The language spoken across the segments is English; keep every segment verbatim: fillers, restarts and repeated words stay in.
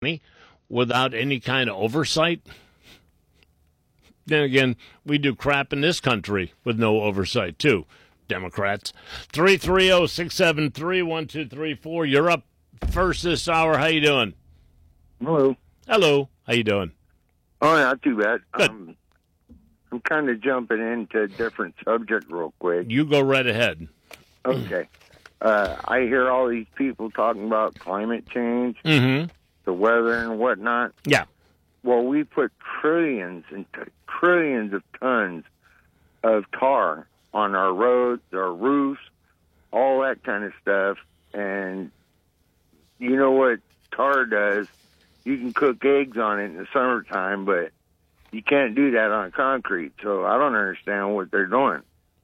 money without any kind of oversight. Then again, we do crap in this country with no oversight, too, Democrats. three three zero, six seven three, one two three four. You're up first this hour. How you doing? Hello. Hello. How you doing? Oh, not too bad. Good. Um, I'm kind of jumping into a different subject real quick. You go right ahead. Okay. Uh, I hear all these people talking about climate change, Mm-hmm. the weather and whatnot. Yeah. Well, we put trillions and t- trillions of tons of tar on our roads, our roofs, all that kind of stuff. And you know what tar does? You can cook eggs on it in the summertime, but you can't do that on concrete. So I don't understand what they're doing.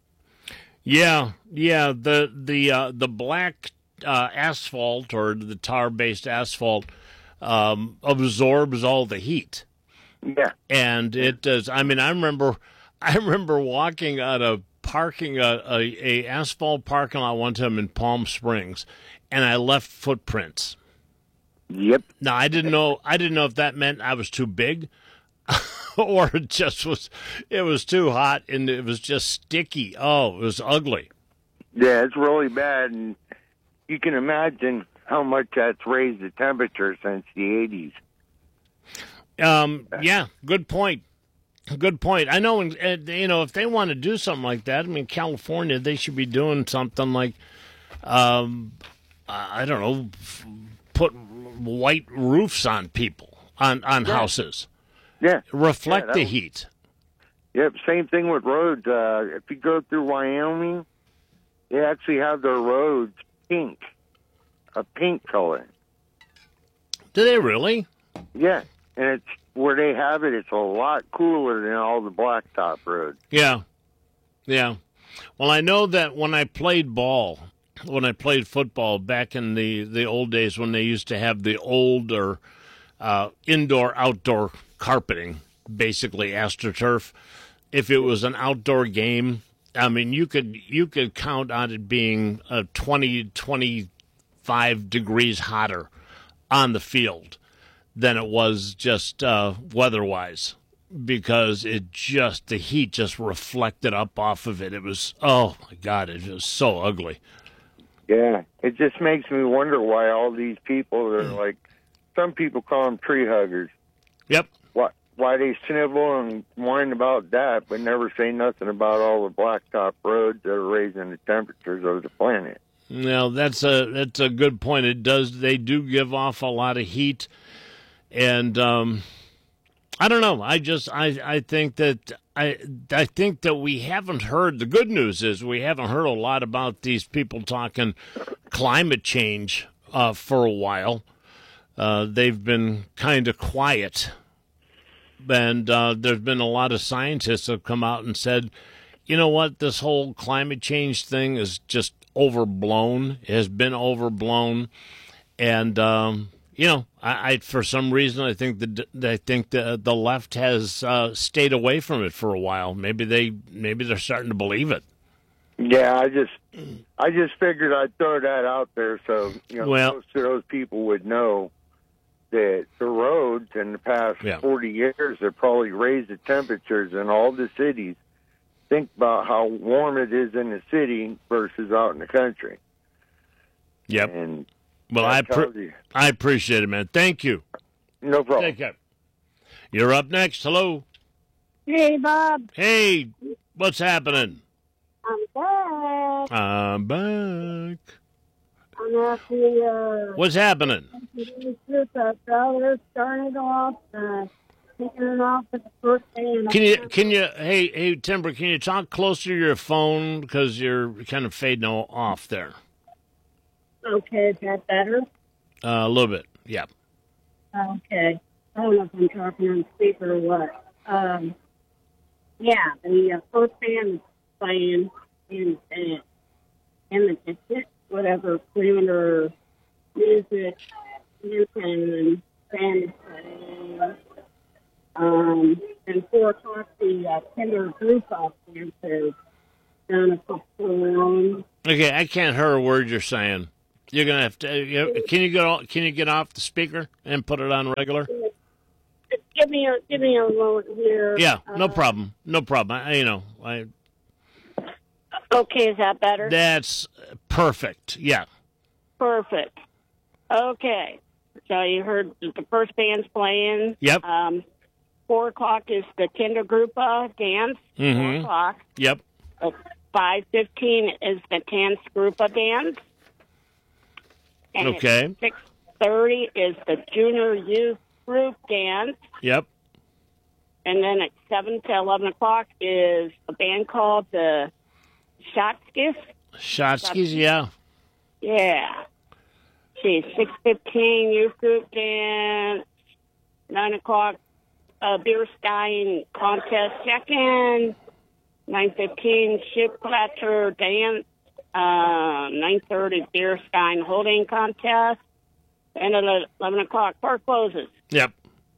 Yeah, yeah. The the uh, the black uh, asphalt or the tar-based asphalt um, absorbs all the heat. Yeah, And it does. I mean, I remember, I remember walking out of parking a, a, a asphalt parking lot one time in Palm Springs, and I left footprints. Yep. Now I didn't know. I didn't know if that meant I was too big, or it just was. It was too hot, and it was just sticky. Oh, it was ugly. Yeah, it's really bad, and you can imagine how much that's raised the temperature since the eighties. Um, yeah, good point. Good point. I know, uh, you know, if they want to do something like that, I mean, California, they should be doing something like, um, I don't know, f- put white roofs on people, on, on Yeah. houses. Yeah. Reflect Yeah, the that was- heat. Yep, same thing with roads. Uh, if you go through Wyoming, they actually have their roads pink, a pink color. Do they really? Yeah, and it's where they have it. It's a lot cooler than all the blacktop roads. Yeah. Yeah. Well, I know that when I played ball, when I played football back in the, the old days when they used to have the older uh, indoor-outdoor carpeting, basically AstroTurf, if it was an outdoor game, I mean, you could you could count on it being uh, twenty, twenty-five degrees hotter on the field than it was just uh, weather-wise, because it just, the heat just reflected up off of it. It was, oh, my God, it was so ugly. Yeah, it just makes me wonder why all these people are like, some people call them tree huggers. Yep. Why, why they snivel and whine about that, but never say nothing about all the blacktop roads that are raising the temperatures of the planet. Now, that's a, that's a good point. It does, they do give off a lot of heat. And um, I don't know. I just I, I think that I I think that we haven't heard. The good news is we haven't heard a lot about these people talking climate change uh, for a while. Uh, they've been kind of quiet, and uh, there's been a lot of scientists that have come out and said, you know what, this whole climate change thing is just overblown. It has been overblown, and um, you know, I, I for some reason I think the I think the the left has uh, stayed away from it for a while. Maybe they maybe they're starting to believe it. Yeah, I just I just figured I'd throw that out there so you know Well- most of those people would know that the roads in the past Yeah. forty years have probably raised the temperatures in all the cities. Think about how warm it is in the city versus out in the country. Yep. And Well, that I tells pre- you. I appreciate it, man. Thank you. No problem. Take care. You're up next. Hello. Hey, Bob. Hey, what's happening? I'm back. I'm back. I'm at the, uh, What's happening? group of brothers started off, uh, kicking it off at the first day. And Can you can you hey hey Timber? Can you talk closer to your phone because you're kind of fading o- off there Okay, is that better? uh, a little bit? Yeah. Okay. I don't know if I'm talking on speaker or what. Um, yeah, the uh, first band is playing in, in, in the district, whatever, playing or music, and band is playing. Um, and four o'clock, the uh, Kinder group off dancers down at the forum. Okay, I can't hear a word you're saying. You're gonna have to. You, can you get can you get off the speaker and put it on regular? Give me a give me a moment here. Yeah, no Uh, problem. No problem. I, you know, I. Okay, is that better? That's perfect. Yeah. Perfect. Okay. So you heard the first band's playing. Yep. Um, four o'clock is the Kindergruppe dance. Four Mhm. o'clock. Yep. Uh, Five fifteen is the Tanzgruppe dance. And Okay. Six thirty is the Junior Youth Group dance. Yep. And then at seven to eleven o'clock is a band called the Shotskis. Shotskis. Yeah. Yeah. See, six fifteen youth group dance. Nine o'clock uh, beer skiing contest second. Nine fifteen ship platter dance. Uh, Nine thirty beer skiing holding contest. And at eleven o'clock park closes. Yep.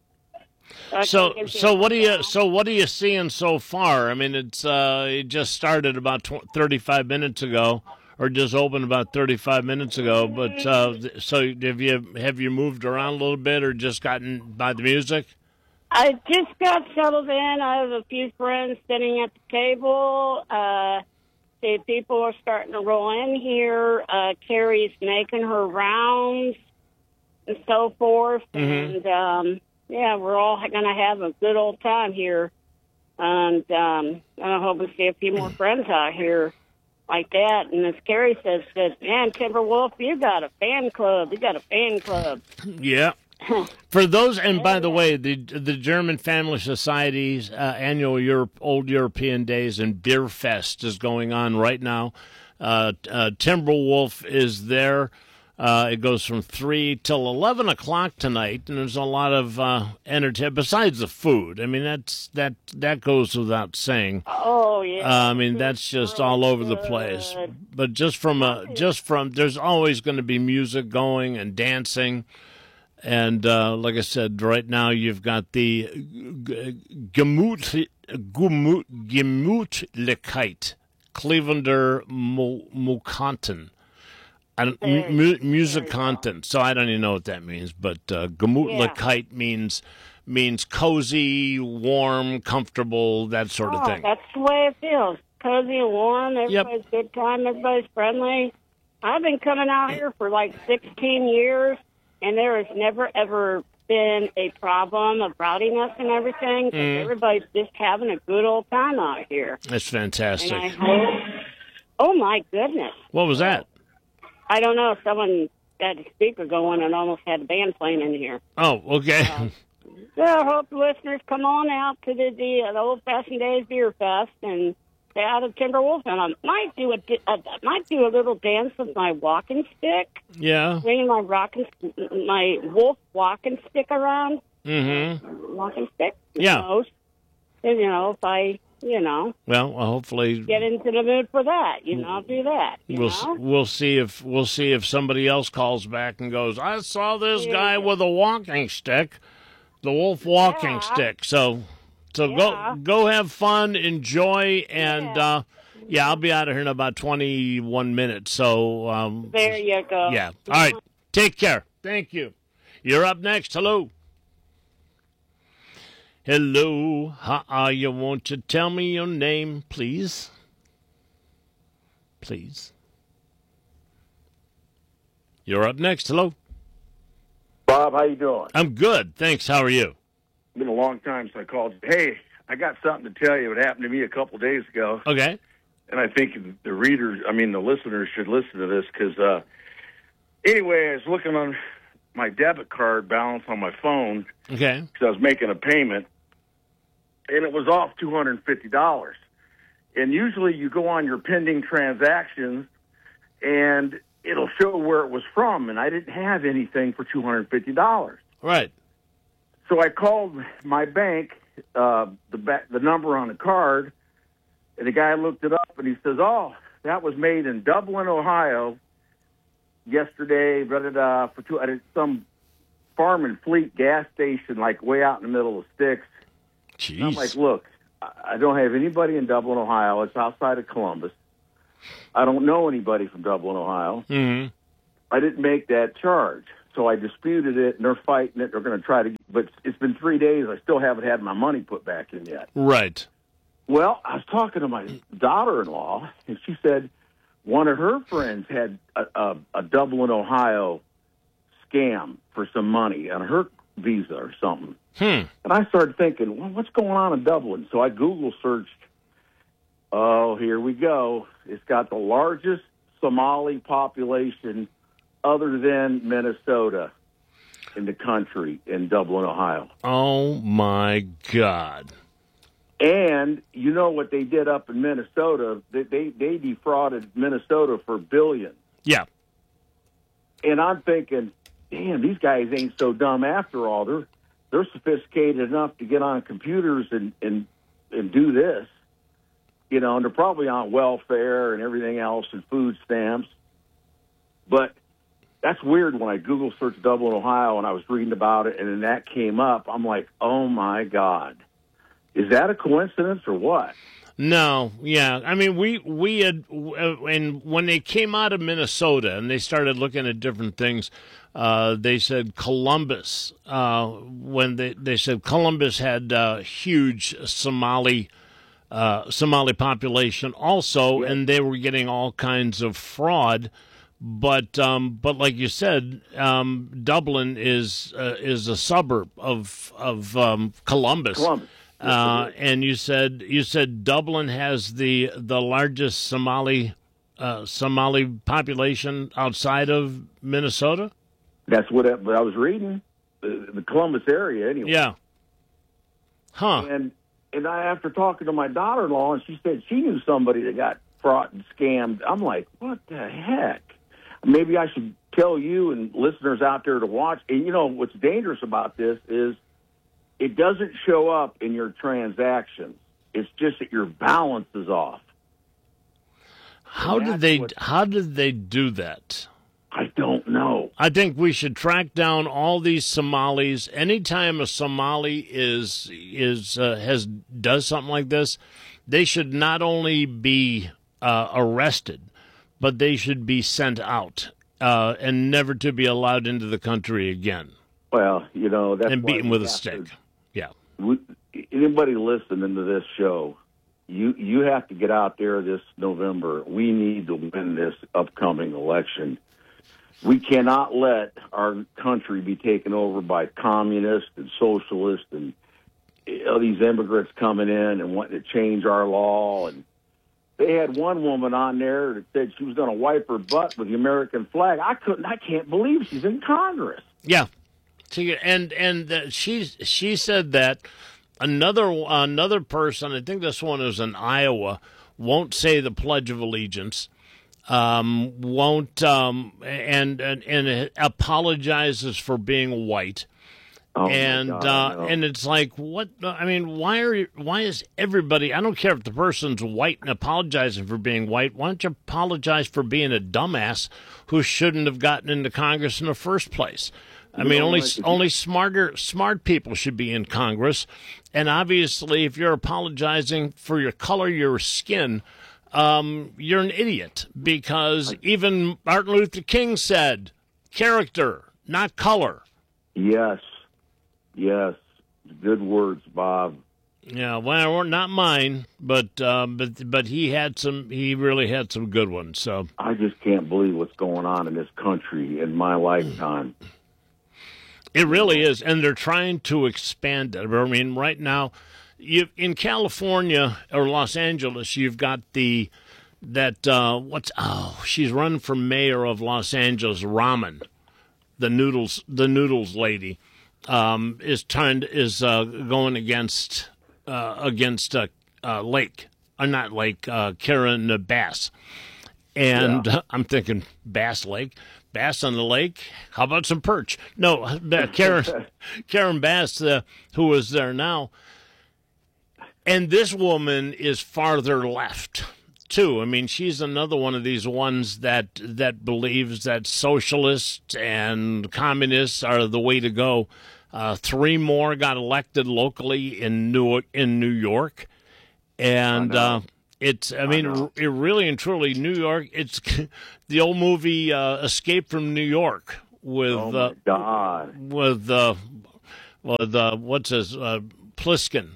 I So, think it's- so what do you, so what are you seeing so far? I mean, it's uh, it just started about tw- thirty-five minutes ago, or just opened about thirty-five minutes ago. But uh, th- so have you have you moved around a little bit, or just gotten by the music? I just got settled in. I have a few friends sitting at the table. Uh, see, people are starting to roll in here. Uh, Carrie's making her rounds and so forth. Mhm. And, um, yeah, we're all going to have a good old time here. And um, I hope we see a few more friends out here like that. And as Carrie says, says, man, Timberwolf, you got a fan club. You got a fan club. Yeah. For those, and by the way, the the German Family Society's uh, annual Europe, Old European Days and Beer Fest is going on right now. Uh, uh, Timberwolf is there. Uh, it goes from three till eleven o'clock tonight, and there's a lot of uh, entertainment besides the food. I mean, that's that that goes without saying. Oh, yeah. Uh, I mean, that's just all over the place. But just from a, just from, there's always going to be music going and dancing. And uh, like I said, right now you've got the Gemut, Gemut, Gemütlichkeit, Clevelander Mukanten. I don't, mu- music content, so I don't even know what that means. But uh, Gemütlichkeit yeah. means means cozy, warm, comfortable, that sort of oh, thing. That's the way it feels. Cozy and warm. Everybody's yep. good time. Everybody's friendly. I've been coming out here for like sixteen years, and there has never ever been a problem of rowdiness and everything. Mm. Everybody's just having a good old time out here. That's fantastic. And I hope, oh my goodness! What was that? I don't know. Someone had a speaker going and almost had a band playing in here. Oh, okay. Uh, yeah, I hope the listeners come on out to the, the, uh, the Old Fashioned Days Beer Fest and stay out of Timberwolf. And I might do a, I might do a little dance with my walking stick. Yeah. Bringing my rocking, my wolf walking stick around. Mm-hmm. Walking stick. Yeah. Know, and, you know, if I... You know, well, well, hopefully get into the mood for that. You know, I'll do that. We'll know? we'll see if we'll see if somebody else calls back and goes, I saw this yeah. guy with a walking stick, the wolf walking yeah. stick. So, so yeah. go go have fun, enjoy, and yeah. uh, yeah, I'll be out of here in about twenty-one minutes. So um, there you go. Yeah. All right. Take care. Thank you. You're up next. Hello. Hello, how are you? Won't you tell me your name, please? Please. You're up next. Hello. Bob, how you doing? I'm good, thanks. How are you? It's been a long time since I called you. Hey, I got something to tell you. It happened to me a couple days ago. Okay. And I think the readers, I mean the listeners should listen to this because, uh, anyway, I was looking on my debit card balance on my phone. Okay. Because I was making a payment. And it was off two hundred fifty dollars. And usually you go on your pending transactions, and it'll show where it was from, and I didn't have anything for two hundred fifty dollars. Right. So I called my bank, uh, the ba- the number on the card, and the guy looked it up, and he says, oh, that was made in Dublin, Ohio, yesterday, blah, blah, blah, for two, at some Farm and Fleet gas station, like way out in the middle of sticks. Jeez. I'm like, look, I don't have anybody in Dublin, Ohio. It's outside of Columbus. I don't know anybody from Dublin, Ohio. Mm-hmm. I didn't make that charge. So I disputed it, and they're fighting it. They're going to try to, but it's been three days. I still haven't had my money put back in yet. Right. Well, I was talking to my daughter-in-law, and she said one of her friends had a, a, a Dublin, Ohio scam for some money on her visa or something. Hmm. And I started thinking, well, what's going on in Dublin? So I Google searched. Oh, here we go. It's got the largest Somali population other than Minnesota in the country, in Dublin, Ohio. Oh, my God. And you know what they did up in Minnesota? They, they, they defrauded Minnesota for billions. Yeah. And I'm thinking, damn, these guys ain't so dumb after all. They're they're sophisticated enough to get on computers and, and, and do this. You know, and they're probably on welfare and everything else and food stamps. But that's weird when I Google searched Dublin, Ohio, and I was reading about it, and then that came up. I'm like, oh, my God. Is that a coincidence or what? No, yeah. I mean, we we had, uh, and when they came out of Minnesota and they started looking at different things, uh, they said Columbus. Uh, when they they said Columbus had uh, huge Somali uh, Somali population also, Yeah. and they were getting all kinds of fraud. But um, but like you said, um, Dublin is uh, is a suburb of of um, Columbus. Columbus. Yes, Uh, it is. and you said you said Dublin has the the largest Somali uh, Somali population outside of Minnesota. That's what I, what I was reading, the, the Columbus area anyway. Yeah. Huh. And and I, after talking to my daughter-in-law, and she said she knew somebody that got fraud and scammed. I'm like, what the heck? Maybe I should tell you and listeners out there to watch. And you know what's dangerous about this is it doesn't show up in your transactions. It's just that your balance is off. How And did that's they what- How did they do that? I don't know. I think we should track down all these Somalis. Anytime a Somali is is uh, has does something like this, they should not only be uh, arrested, but they should be sent out uh, and never to be allowed into the country again Well, you know, that's and why beaten we with a have stick. to- Yeah. we, anybody listening to this show, you you have to get out there this November. We need to win this upcoming election. We cannot let our country be taken over by communists and socialists and you know, these immigrants coming in and wanting to change our law. And they had one woman on there that said she was going to wipe her butt with the American flag. I couldn't. I can't believe she's in Congress. Yeah. See, And and uh, she she said that another another person, I think this one is in Iowa, won't say the Pledge of Allegiance. Um, won't um, and, and and apologizes for being white, Oh, my and God, I uh, know. and it's like, what? I mean, why are you, why is everybody? I don't care if the person's white and apologizing for being white. Why don't you apologize for being a dumbass who shouldn't have gotten into Congress in the first place? I You mean, know only what? only smarter smart people should be in Congress, and obviously, if you're apologizing for your color, your skin. Um, you're an idiot because even Martin Luther King said character, not color. Yes, yes, good words, Bob. Yeah, well, not mine, but uh, but but he had some. He really had some good ones. So I just can't believe what's going on in this country in my lifetime. it really is, and they're trying to expand it. I mean, right now, you in California or Los Angeles, you've got the that uh, what's oh, she's running for mayor of Los Angeles, Ramen, the noodles, the noodles lady, um, is trying to, is uh, going against uh, against uh, uh, Lake, or not Lake, uh, Karen Bass, and Yeah. uh, I'm thinking Bass Lake. Bass on the lake. How about some perch? No, uh, Karen, Karen Bass, uh, who is there now, and this woman is farther left too. I mean, she's another one of these ones that that believes that socialists and communists are the way to go. Uh, three more got elected locally in New in New York, and I know. uh, It's, I mean, I it really and truly, New York, it's the old movie uh, Escape from New York with, oh my uh, God. with, uh, with uh, what's his, uh, Pliskin.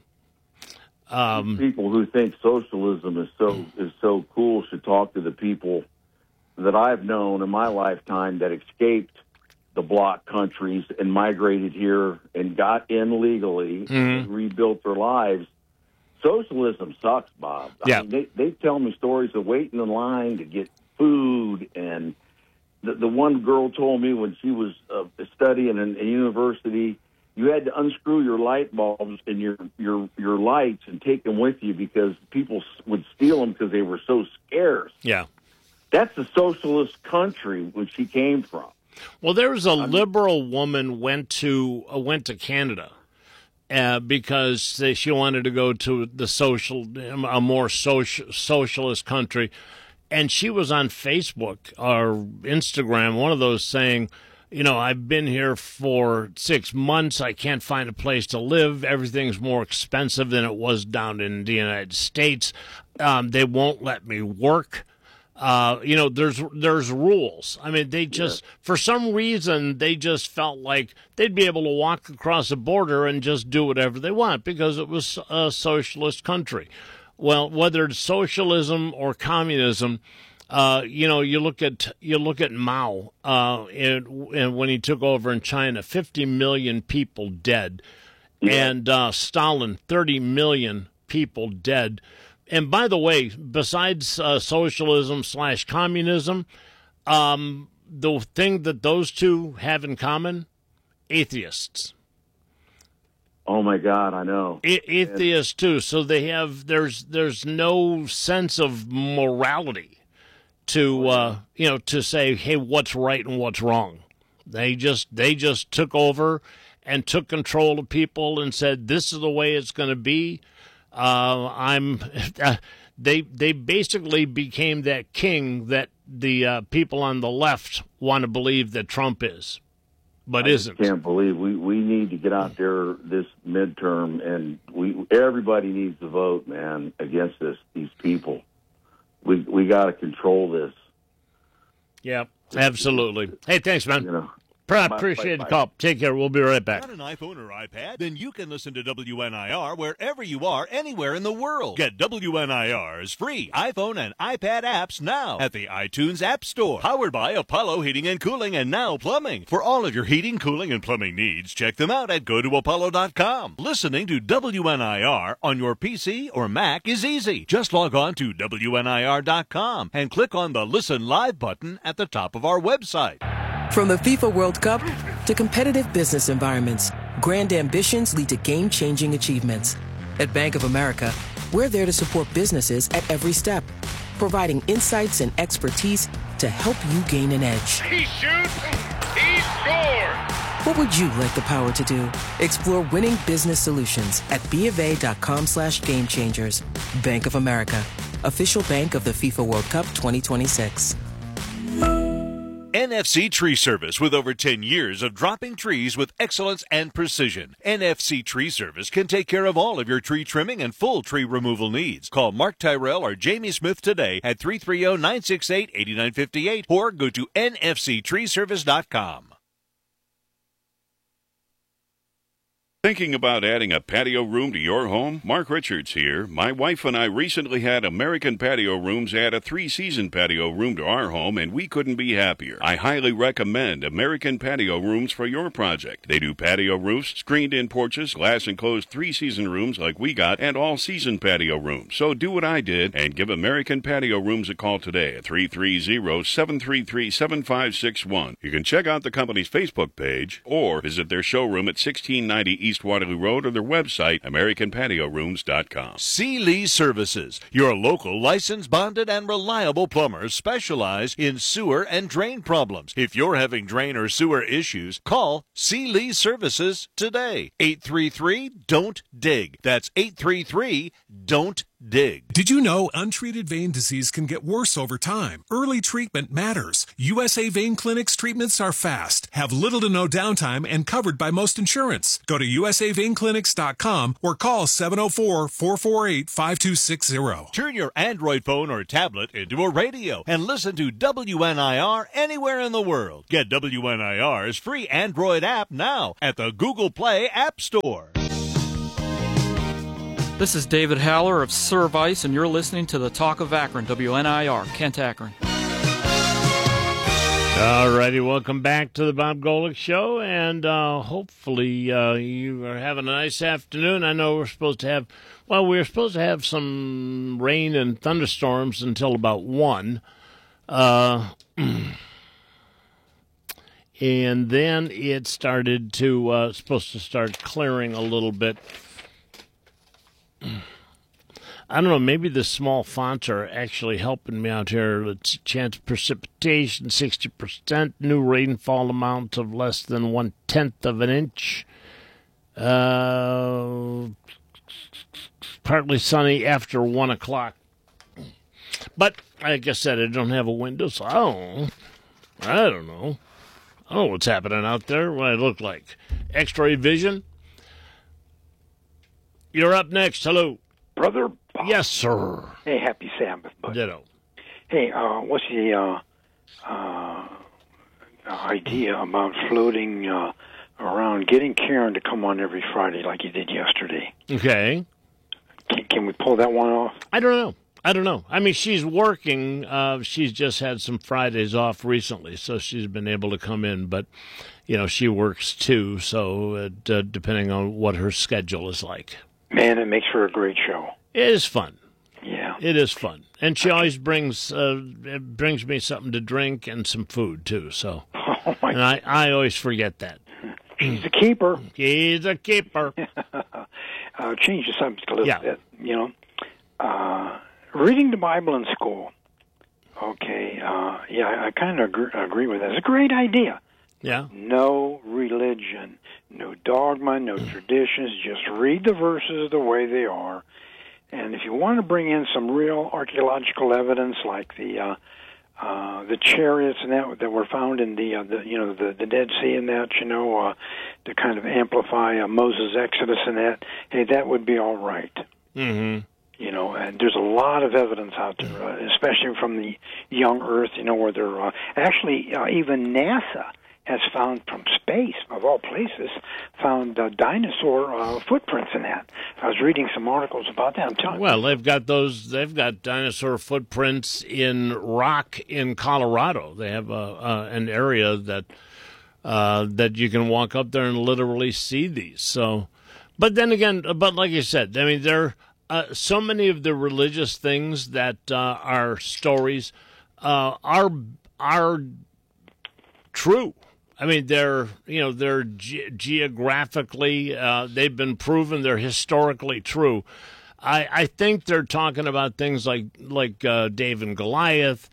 Um, people who think socialism is so is so cool should talk to the people that I've known in my lifetime that escaped the bloc countries and migrated here and got in legally mm-hmm. and rebuilt their lives. Socialism sucks, Bob. Yeah. I mean, they, they tell me stories of waiting in line to get food. And the, the one girl told me when she was uh, studying in a university, you had to unscrew your light bulbs and your, your, your lights and take them with you because people would steal them because they were so scarce. Yeah. That's the socialist country which she came from. Well, there was a liberal woman went to uh, went to Canada. Uh, because they, she wanted to go to the social, a more social, socialist country. And she was on Facebook or Instagram, one of those saying, you know, I've been here for six months. I can't find a place to live. Everything's more expensive than it was down in the United States. Um, they won't let me work. Uh, you know, there's there's rules. I mean, they just, yeah. for some reason, they just felt like they'd be able to walk across the border and just do whatever they want because it was a socialist country. Well, whether it's socialism or communism, uh, you know, you look at you look at Mao, uh, and, and when he took over in China, fifty million people dead, yeah. and uh, Stalin, thirty million people dead. And by the way, besides uh, socialism slash communism, um, the thing that those two have in common, atheists. Oh my God, I know. A- atheists too. So they have there's there's no sense of morality to uh, you know to say, hey, what's right and what's wrong. They just they just took over and took control of people and said, this is the way it's going to be. Uh, I'm. Uh, they they basically became that king that the uh, people on the left want to believe that Trump is, but I isn't. I can't believe we, we need to get out there this midterm, and we everybody needs to vote, man, against this these people. We we got to control this. Yeah, absolutely. Hey, thanks, man. You know. I appreciate the call. Take care. We'll be right back. Got an iPhone or iPad? Then you can listen to W N I R wherever you are, anywhere in the world. Get W N I R's free iPhone and iPad apps now at the iTunes App Store. Powered by Apollo Heating and Cooling and Now Plumbing. For all of your heating, cooling, and plumbing needs, check them out at go to apollo dot com. Listening to W N I R on your P C or Mac is easy. Just log on to W N I R dot com and click on the Listen Live button at the top of our website. From the FIFA World Cup to competitive business environments, grand ambitions lead to game-changing achievements. At Bank of America, we're there to support businesses at every step, providing insights and expertise to help you gain an edge. He shoots, he scores! What would you like the power to do? Explore winning business solutions at BofA.com slash game changers. Bank of America, official bank of the FIFA World Cup twenty twenty-six. N F C Tree Service, with over ten years of dropping trees with excellence and precision. N F C Tree Service can take care of all of your tree trimming and full tree removal needs. Call Mark Tyrell or Jamie Smith today at three three zero, nine six eight, eight nine five eight or go to N F C tree service dot com. Thinking about adding a patio room to your home? Mark Richards here. My wife and I recently had American Patio Rooms add a three-season patio room to our home, and we couldn't be happier. I highly recommend American Patio Rooms for your project. They do patio roofs, screened-in porches, glass-enclosed three-season rooms like we got, and all-season patio rooms. So do what I did and give American Patio Rooms a call today at three three zero, seven three three, seven five six one. You can check out the company's Facebook page or visit their showroom at sixteen ninety East East Waterloo Road or their website, American Patio Rooms dot com. C. Lee Services, your local licensed, bonded, and reliable plumbers specialize in sewer and drain problems. If you're having drain or sewer issues, call C. Lee Services today. eight three three, D O N T, D I G. That's eight three three, D O N T, dig. Did you know untreated vein disease can get worse over time? Early treatment matters. U S A Vein Clinic's treatments are fast, have little to no downtime, and covered by most insurance. Go to U S A vein clinics dot com or call seven oh four, four four eight, five two six zero. Turn your Android phone or tablet into a radio and listen to W N I R anywhere in the world. Get W N I R's free Android app now at the Google Play App Store. This is David Haller of Service, and you're listening to the Talk of Akron, W N I R, Kent, Akron. All righty, welcome back to the Bob Golick Show, and uh, hopefully uh, you are having a nice afternoon. I know we're supposed to have, well, we were supposed to have some rain and thunderstorms until about one. Uh, and then it started to, uh, supposed to start clearing a little bit. I don't know, maybe the small fonts are actually helping me out here. It's chance of precipitation, sixty percent, new rainfall amount of less than one-tenth of an inch. Uh, partly sunny after one o'clock. But, like I said, I don't have a window, so I don't know. I don't know. I don't know what's happening out there, what I look like. X-ray vision. You're up next. Hello. Brother Bob. Yes, sir. Hey, happy Sabbath, bud. Ditto. Hey, uh, what's the uh, uh, idea about floating uh, around, getting Karen to come on every Friday like you did yesterday? Okay. Can, can we pull that one off? I don't know. I don't know. I mean, she's working. Uh, she's just had some Fridays off recently, so she's been able to come in. But, you know, she works too, so it, uh, depending on what her schedule is like. Man, it makes for a great show. It is fun. Yeah. It is fun. And she always brings uh, it brings me something to drink and some food, too. So, oh my and I, I always forget that. She's a keeper. She's a keeper. uh, change the subject a little yeah. bit, you know. Uh, reading the Bible in school. Okay. Uh, yeah, I, I kind of agree, agree with that. It's a great idea. Yeah. No religion, no dogma, no traditions. Just read the verses the way they are. And if you want to bring in some real archaeological evidence, like the uh, uh, the chariots and that that were found in the, uh, the you know the, the Dead Sea and that, you know, uh, to kind of amplify uh, Moses' Exodus and that, hey, that would be all right. Mm-hmm. You know, and there's a lot of evidence out there, uh, especially from the young Earth. You know, where they're uh, actually uh, even NASA has found from space, of all places, found uh, dinosaur uh, footprints in that. I was reading some articles about that. I'm telling well, you. they've got those. They've got dinosaur footprints in rock in Colorado. They have a, uh, an area that uh, that you can walk up there and literally see these. So, but then again, but like you said, I mean, there uh, so many of the religious things that uh, are stories uh, are are true. I mean, they're, you know, they're ge- geographically, uh, they've been proven, they're historically true. I, I think they're talking about things like, like uh, David and Goliath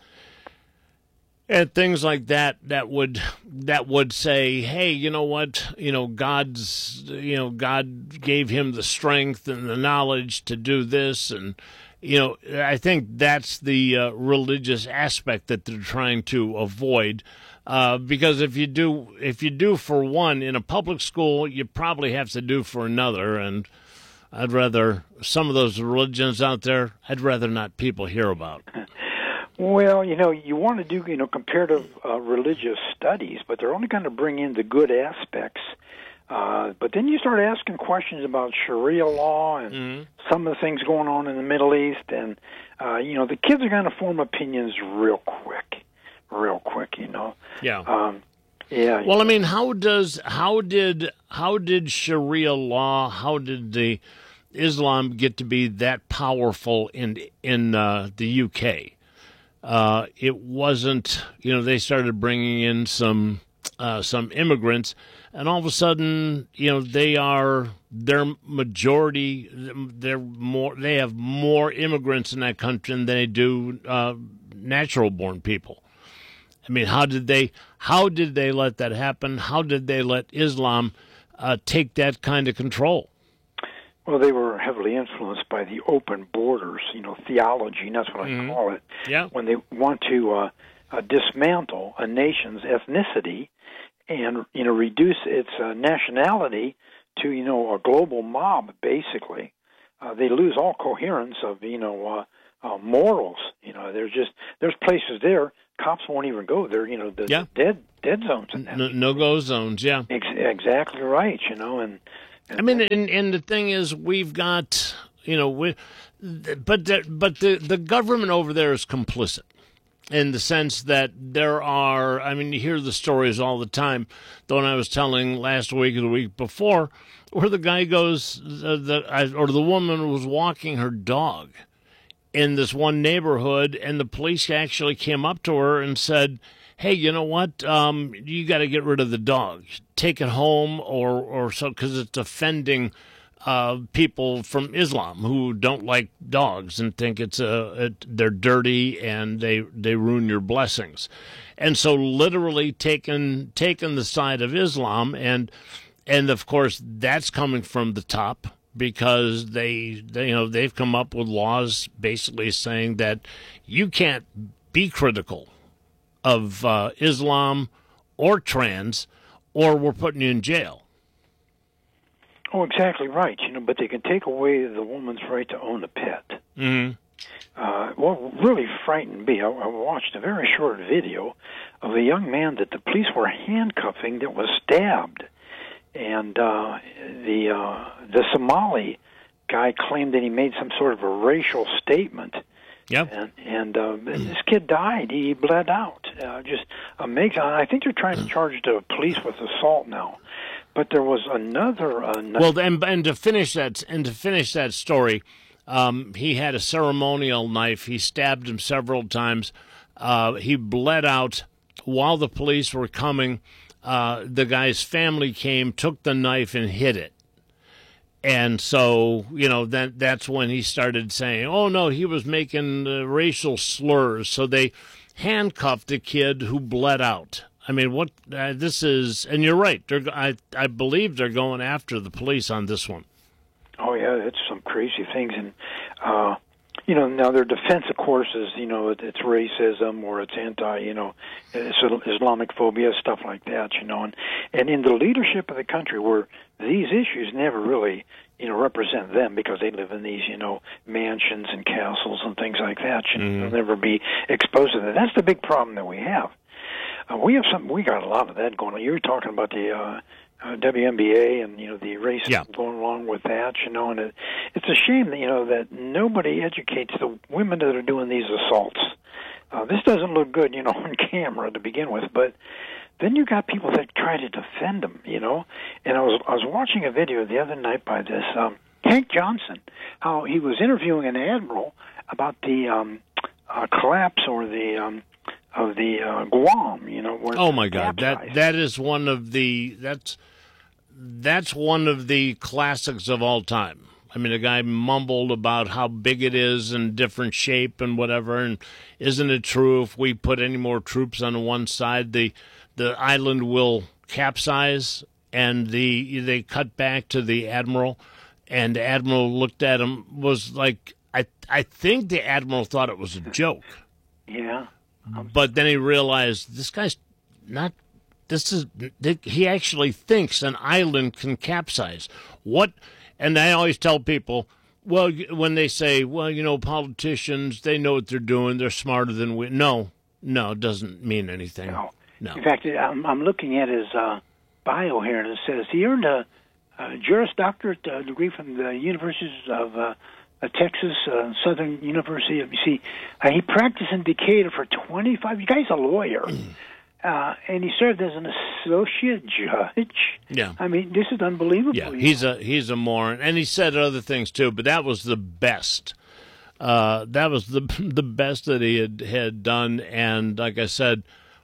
and things like that, that would, that would say, hey, you know what, you know, God's, you know, God gave him the strength and the knowledge to do this. And, you know, I think that's the uh, religious aspect that they're trying to avoid. Uh, because if you do, if you do for one in a public school, you probably have to do for another. And I'd rather some of those religions out there, I'd rather not people hear about. Well, you know, you want to do, you know, comparative uh, religious studies, but they're only going to bring in the good aspects. Uh, but then you start asking questions about Sharia law and mm-hmm. some of the things going on in the Middle East, and uh, you know, the kids are going to form opinions real quick. Real quick, you know. Yeah. Um, yeah. Well, I mean, how does how did how did Sharia law? How did the Islam get to be that powerful in in uh, the U K? Uh, it wasn't. You know, they started bringing in some uh, some immigrants, and all of a sudden, you know, they are their majority. They're more. They have more immigrants in that country than they do uh, natural-born people. I mean, how did they how did they let that happen? How did they let Islam uh, take that kind of control? Well, they were heavily influenced by the open borders, you know, theology, and that's what Mm-hmm. I call it. Yeah. When they want to uh, uh, dismantle a nation's ethnicity and, you know, reduce its uh, nationality to, you know, a global mob, basically, uh, they lose all coherence of, you know, uh, uh, morals. You know, there's just, there's places there, cops won't even go there, you know, the, Yeah. the dead dead zones. And that. No, no-go zones, yeah. Ex- exactly right, you know, and, and I mean, and, and the thing is, we've got, you know, we, but the, but the, the government over there is complicit in the sense that there are, I mean, you hear the stories all the time. The one I was telling last week or the week before, where the guy goes, uh, the, or the woman was walking her dog in this one neighborhood, and the police actually came up to her and said, hey, you know what? Um, you got to get rid of the dog. Take it home, or or so, because it's offending uh, people from Islam who don't like dogs and think it's a it, they're dirty and they they ruin your blessings, and so literally taking taking the side of Islam, and and of course that's coming from the top because they, they you know they've come up with laws basically saying that you can't be critical of uh, Islam or trans, or we're putting you in jail. Oh, exactly right. You know, but they can take away the woman's right to own a pet. Mm-hmm. Uh, what really frightened me, I, I watched a very short video of a young man that the police were handcuffing that was stabbed, and uh, the uh, the Somali guy claimed that he made some sort of a racial statement. Yep. And, and uh, this kid died. He bled out. Uh, just amazing. I think they're trying to charge the police with assault now. But there was another. Uh, well, and and to finish that and to finish that story, um, he had a ceremonial knife. He stabbed him several times. Uh, he bled out while the police were coming. Uh, the guy's family came, took the knife, and hid it. And so, you know, that that's when he started saying, oh, no, he was making uh, racial slurs. So they handcuffed the kid who bled out. I mean, what uh, this is, and you're right. They're, I, I believe they're going after the police on this one. Oh, yeah, it's some crazy things. And, uh, you know, now their defense, of course, is, you know, it, it's racism or it's anti, you know, it's Islamic phobia, stuff like that, you know. And, and in the leadership of the country where these issues never really, you know, represent them because they live in these, you know, mansions and castles and things like that. You know, Mm-hmm. they'll never be exposed to that. That's the big problem that we have. Uh, we have some. We got a lot of that going on. You were talking about the uh, uh, W N B A and, you know, the racism yeah. going along with that. You know, and it, it's a shame that, you know, that nobody educates the women that are doing these assaults. Uh, this doesn't look good, you know, on camera to begin with, but then you got people that try to defend them, you know. And I was I was watching a video the other night by this um, Hank Johnson, how he was interviewing an admiral about the um, uh, collapse or the um, of the uh, Guam, you know. Where oh my God, that that is one of the that's that's one of the classics of all time. I mean, the guy mumbled about how big it is and different shape and whatever. And isn't it true if we put any more troops on one side, the the island will capsize? And the they cut back to the admiral, and the admiral looked at him, was like, I I think the admiral thought it was a joke. Yeah. But then he realized this guy's not. This is he actually thinks an island can capsize. What? And I always tell people, well, when they say, well, you know, politicians, they know what they're doing. They're smarter than we. No, no, it doesn't mean anything. No. No. In fact, I'm, I'm looking at his uh, bio here, and it says he earned a, a Juris Doctorate uh, degree from the Universities of uh, uh, Texas uh, Southern University. You see, uh, he practiced in Decatur for twenty-five. You guy's a lawyer. Uh, and he served as an associate judge. Yeah, I mean, this is unbelievable. Yeah, he's a he's a moron, and he said other things too. But that was the best. Uh, that was the the best that he had had done. And like I said,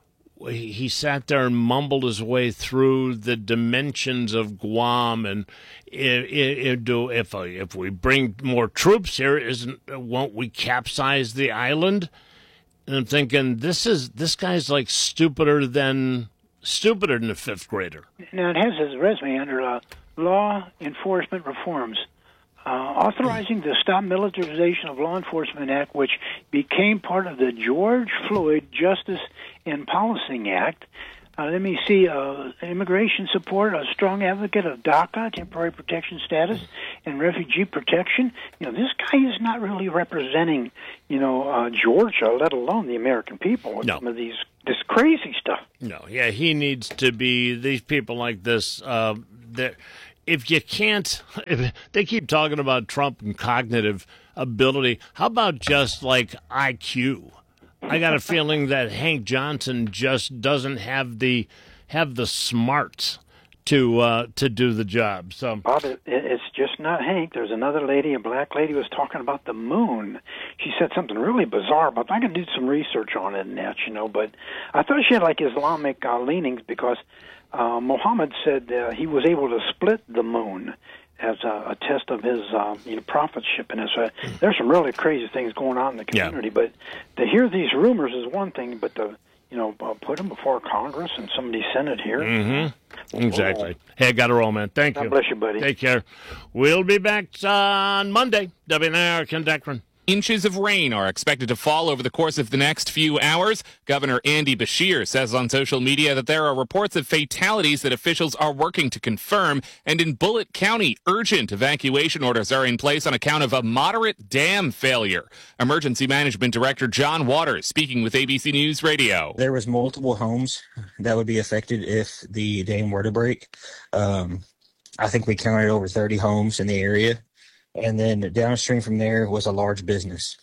he, he sat there and mumbled his way through the dimensions of Guam, and it, it, it do if if we bring more troops here, isn't won't we capsize the island? And I'm thinking, this is this guy's like stupider than stupider than a fifth grader. Now it has his resume under uh, law enforcement reforms. uh, authorizing the Stop Militarization of Law Enforcement Act, which became part of the George Floyd Justice and Policing Act. Uh, let me see, uh, immigration support, a strong advocate of DACA, temporary protection status, and refugee protection. You know, this guy is not really representing, you know, uh, Georgia, let alone the American people with no. some of these, this crazy stuff. No, yeah, he needs to be, these people like this, uh, if you can't, if they keep talking about Trump and cognitive ability, how about just like I Q? I got a feeling that Hank Johnson just doesn't have the have the smarts to uh, to do the job. So, Bob, it, it's just not Hank. There's another lady, a black lady, was talking about the moon. She said something really bizarre, but I can do some research on it and that, you know. But I thought she had like Islamic uh, leanings because uh, Muhammad said uh, he was able to split the moon as a, a test of his uh, you know, prophetship. And uh, there's some really crazy things going on in the community. Yeah. But to hear these rumors is one thing, but to you know uh, put them before Congress and somebody's Senate here. Mm-hmm. Exactly. Oh. Hey, I got to roll, man. Thank God you. God bless you, buddy. Take care. We'll be back on Monday. W N I R, Ken Deckran. Inches of rain are expected to fall over the course of the next few hours. Governor Andy Beshear says on social media that there are reports of fatalities that officials are working to confirm. And in Bullitt County, urgent evacuation orders are in place on account of a moderate dam failure. Emergency Management Director John Waters speaking with A B C News Radio. There was multiple homes that would be affected if the dam were to break. Um, I think we counted over thirty homes in the area. And then downstream from there was a large business.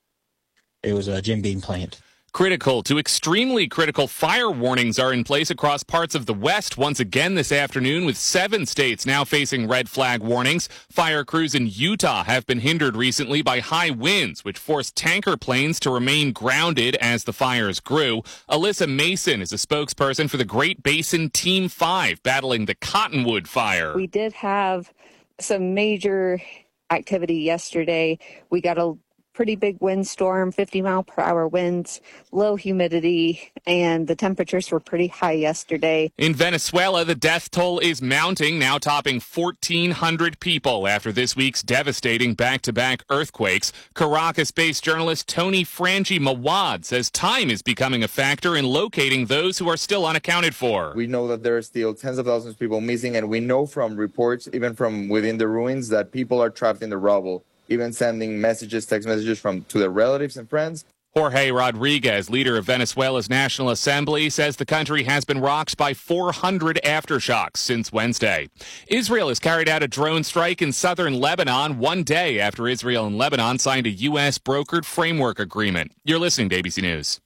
It was a Jim Beam plant. Critical to extremely critical fire warnings are in place across parts of the West once again this afternoon, with seven states now facing red flag warnings. Fire crews in Utah have been hindered recently by high winds, which forced tanker planes to remain grounded as the fires grew. Alyssa Mason is a spokesperson for the Great Basin Team five battling the Cottonwood fire. We did have some major activity yesterday. We got a pretty big windstorm, fifty mile per hour winds, low humidity, and the temperatures were pretty high yesterday. In Venezuela, the death toll is mounting, now topping fourteen hundred people after this week's devastating back-to-back earthquakes. Caracas-based journalist Tony Frangi Mawad says time is becoming a factor in locating those who are still unaccounted for. We know that there are still tens of thousands of people missing, and we know from reports, even from within the ruins, that people are trapped in the rubble, even sending messages, text messages from to their relatives and friends. Jorge Rodriguez, leader of Venezuela's National Assembly, says the country has been rocked by four hundred aftershocks since Wednesday. Israel has carried out a drone strike in southern Lebanon one day after Israel and Lebanon signed a U S brokered framework agreement. You're listening to A B C News.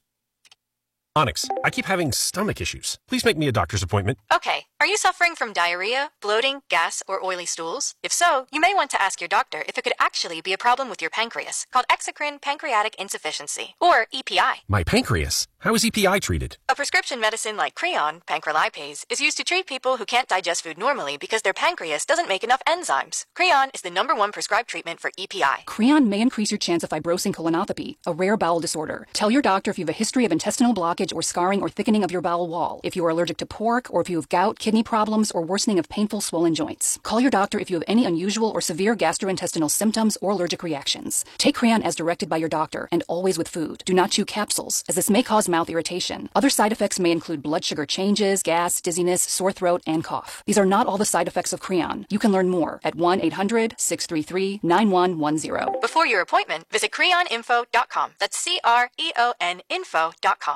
Onyx, I keep having stomach issues. Please make me a doctor's appointment. Okay. Are you suffering from diarrhea, bloating, gas, or oily stools? If so, you may want to ask your doctor if it could actually be a problem with your pancreas, called exocrine pancreatic insufficiency, or E P I. My pancreas? How is E P I treated? A prescription medicine like Creon, pancrelipase, is used to treat people who can't digest food normally because their pancreas doesn't make enough enzymes. Creon is the number one prescribed treatment for E P I. Creon may increase your chance of fibrosing colonopathy, a rare bowel disorder. Tell your doctor if you have a history of intestinal blockage or scarring or thickening of your bowel wall, if you are allergic to pork, or if you have gout, kidney problems, or worsening of painful swollen joints. Call your doctor if you have any unusual or severe gastrointestinal symptoms or allergic reactions. Take Creon as directed by your doctor, and always with food. Do not chew capsules, as this may cause mouth irritation. Other side effects may include blood sugar changes, gas, dizziness, sore throat, and cough. These are not all the side effects of Creon. You can learn more at one eight hundred, six three three, nine one one zero. Before your appointment, visit creon info dot com. That's C R E O N info dot com.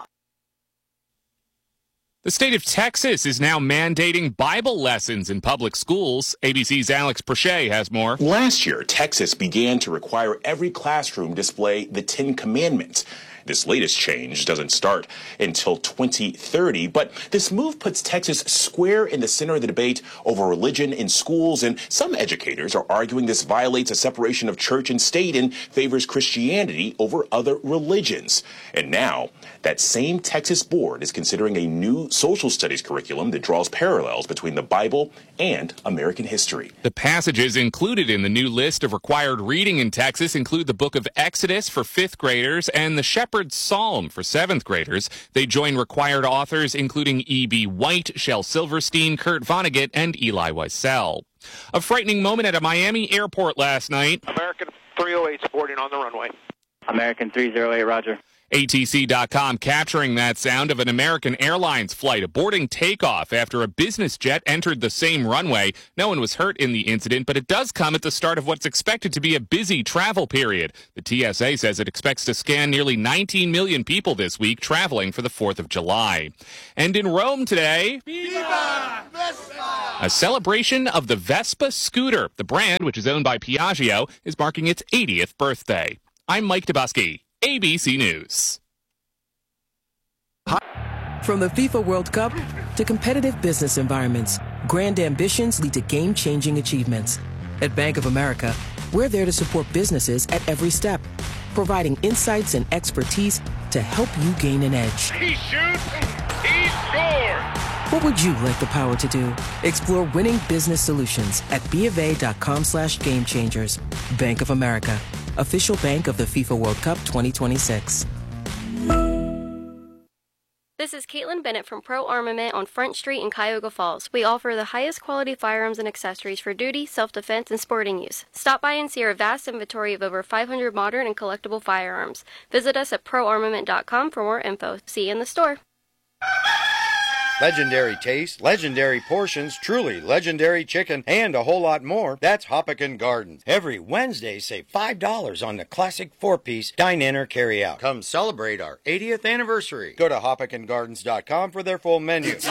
The state of Texas is now mandating Bible lessons in public schools. A B C's Alex Prochet has more. Last year, Texas began to require every classroom display the Ten Commandments. This latest change doesn't start until twenty thirty, but this move puts Texas square in the center of the debate over religion in schools, and some educators are arguing this violates a separation of church and state and favors Christianity over other religions. And now, that same Texas board is considering a new social studies curriculum that draws parallels between the Bible and American history. The passages included in the new list of required reading in Texas include the book of Exodus for fifth graders and the Shepherd's Psalm for seventh graders. They join required authors including E B. White, Shel Silverstein, Kurt Vonnegut, and Eli Wiesel. A frightening moment at a Miami airport last night. American three oh eight boarding on the runway. American three oh eight, roger. A T C dot com capturing that sound of an American Airlines flight aborting takeoff after a business jet entered the same runway. No one was hurt in the incident, but it does come at the start of what's expected to be a busy travel period. The T S A says it expects to scan nearly nineteen million people this week traveling for the fourth of July. And in Rome today, Viva Vespa! A celebration of the Vespa scooter. The brand, which is owned by Piaggio, is marking its eightieth birthday. I'm Mike Dubusky, A B C News. From the FIFA World Cup to competitive business environments, grand ambitions lead to game-changing achievements. At Bank of America, we're there to support businesses at every step, providing insights and expertise to help you gain an edge. He shoots, he scores! What would you like the power to do? Explore winning business solutions at BofA.com slash game changers. Bank of America, official bank of the FIFA World Cup twenty twenty-six. This is Caitlin Bennett from Pro Armament on Front Street in Cuyahoga Falls. We offer the highest quality firearms and accessories for duty, self-defense, and sporting use. Stop by and see our vast inventory of over five hundred modern and collectible firearms. Visit us at pro armament dot com for more info. See you in the store. Legendary taste, legendary portions, truly legendary chicken, and a whole lot more. That's Hoppican Gardens. Every Wednesday, save five dollars on the classic four-piece dine-in or carry-out. Come celebrate our eightieth anniversary. Go to hoppican gardens dot com for their full menu.